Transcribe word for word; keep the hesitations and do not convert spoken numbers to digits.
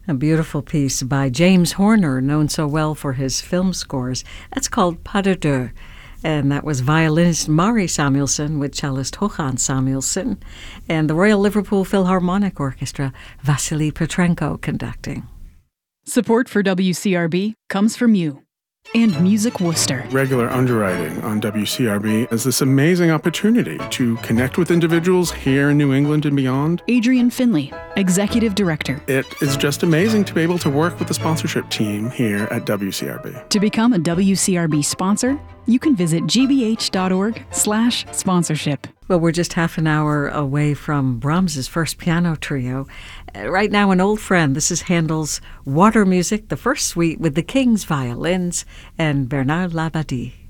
A beautiful piece by James Horner, known so well for his film scores. That's called Pas de deux. And that was violinist Mari Samuelson with cellist Håkan Samuelson and the Royal Liverpool Philharmonic Orchestra, Vasily Petrenko conducting. Support for W C R B comes from you and Music Worcester. Regular underwriting on W C R B is this amazing opportunity to connect with individuals here in New England and beyond. Adrian Finley, Executive Director. It is just amazing to be able to work with the sponsorship team here at W C R B. To become a W C R B sponsor, you can visit gbh.org slash sponsorship. Well, we're just half an hour away from Brahms's first piano trio. Uh, right now, an old friend. This is Handel's Water Music, the first suite with the King's violins and Bernard Labadie.